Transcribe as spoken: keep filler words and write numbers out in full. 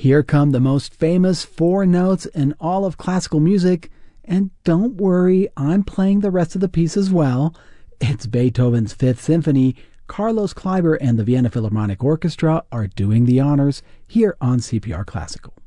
Here come the most famous four notes in all of classical music, and don't worry, I'm playing the rest of the piece as well. It's Beethoven's Fifth Symphony. Carlos Kleiber and the Vienna Philharmonic Orchestra are doing the honors here on C P R Classical.